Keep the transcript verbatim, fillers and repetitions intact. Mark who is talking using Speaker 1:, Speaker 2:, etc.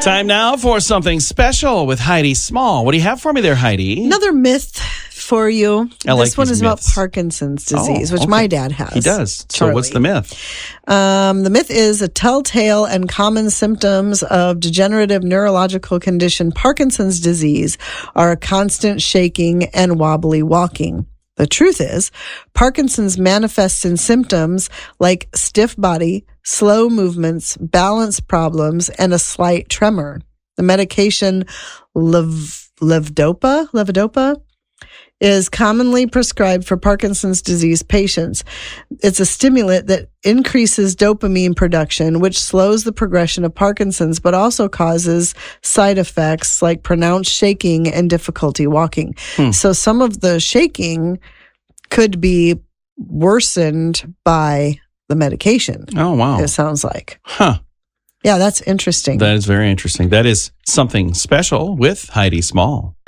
Speaker 1: Time now for something special with Heidi Small. What do you have for me there, Heidi?
Speaker 2: Another myth for you.
Speaker 1: I like
Speaker 2: this one
Speaker 1: these
Speaker 2: is
Speaker 1: myths.
Speaker 2: about Parkinson's disease,
Speaker 1: Oh,
Speaker 2: which
Speaker 1: okay.
Speaker 2: my dad has.
Speaker 1: He does. So
Speaker 2: Charlie.
Speaker 1: what's the myth?
Speaker 2: Um, the myth is a telltale and common symptoms of degenerative neurological condition Parkinson's disease are a constant shaking and wobbly walking. The truth is, Parkinson's manifests in symptoms like stiff body, slow movements, balance problems, and a slight tremor. The medication lev- levodopa, levodopa is commonly prescribed for Parkinson's disease patients. It's a stimulant that increases dopamine production, which slows the progression of Parkinson's, but also causes side effects like pronounced shaking and difficulty walking.
Speaker 1: Hmm.
Speaker 2: So some of the shaking could be worsened by the medication.
Speaker 1: Oh, wow.
Speaker 2: It sounds like.
Speaker 1: Huh.
Speaker 2: Yeah, that's interesting.
Speaker 1: That is very interesting. That is something special with Heidi Small.